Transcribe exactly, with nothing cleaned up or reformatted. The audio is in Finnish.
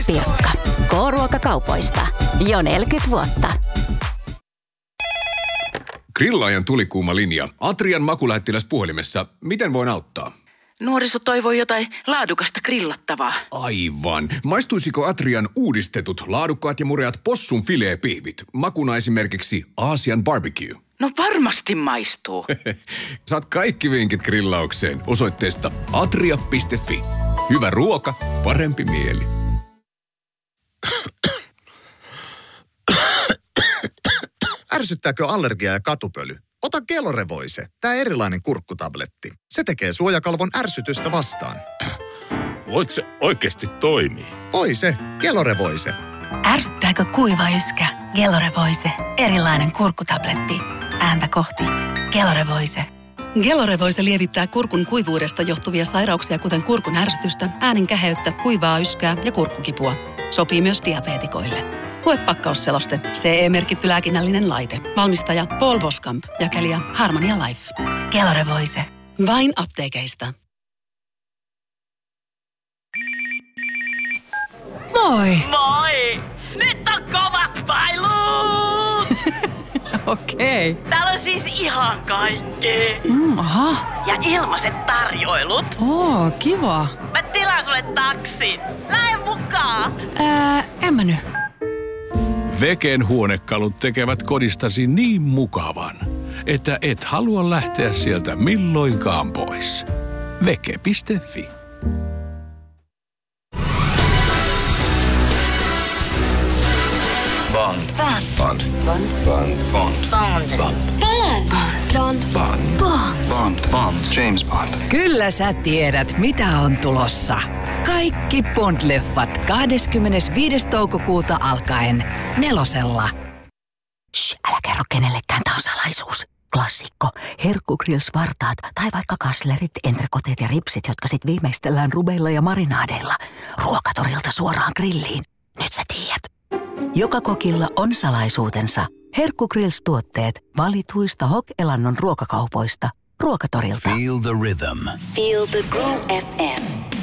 Pirkka. K-ruokakaupoista. Jo neljäkymmentä vuotta. Grillaajan tulikuuma linja. Atrian makulähettiläs puhelimessa. Miten voin auttaa? Nuoriso toivoi jotain laadukasta grillattavaa. Aivan. Maistuisiko Atrian uudistetut laadukkaat ja mureat possun fileepihvit? Makuna esimerkiksi Aasian barbecue. No varmasti maistuu. Saat kaikki vinkit grillaukseen osoitteesta atria piste fi. Hyvä ruoka, parempi mieli. Ärsyttääkö allergia ja katupöly? Ota Gelorevoise, tää erilainen kurkkutabletti. Se tekee suojakalvon ärsytystä vastaan. Voiko se oikeasti toimii? Voi se, Gelorevoise. Ärsyttääkö kuiva yskä? Gelorevoise, erilainen kurkkutabletti. Ääntä kohti. Gelorevoise. Gelorevoise lievittää kurkun kuivuudesta johtuvia sairauksia, kuten kurkun ärsytystä, äänen käheyttä, kuivaa yskää ja kurkkukipua. Sopii myös diabeetikoille. Lue pakkausseloste. C E-merkitty lääkinnällinen laite. Valmistaja Paul Boskamp. Jakelija Harmonia Life. Gelorevoise. Vain apteekeista. Moi! Moi! Nyt on kovat pailut! Okei. Okay. Täällä on siis ihan kaikkea. Mm, aha. Ja ilmaiset tarjoilut. Oo, kiva. Mä tilaan sulle taksin. Lähde mukaan! Ää, en mä nyt. Veken huonekalut tekevät kodistasi niin mukavan, että et halua lähteä sieltä milloinkaan pois. Veke piste fi. Bond. Bond. Bond. Bond. Bond. Bond. Bond. Bond. Bond. Bond. James Bond. Kyllä sä tiedät, mitä on tulossa. Kaikki Bond-leffat kahdeskymmenesviides toukokuuta alkaen nelosella. Shh, älä kerro kenellekään, tää on salaisuus. Klassikko. Herkkugrills-vartaat tai vaikka kaslerit, entrekoteet ja ripsit, jotka sit viimeistellään rubeilla ja marinaadeilla. Ruokatorilta suoraan grilliin. Nyt sä tiedät. Joka kokilla on salaisuutensa. Herkkugrills-tuotteet valituista Hok-Elannon ruokakaupoista. Ruokatorilta. Feel the rhythm. Feel the Groove F M.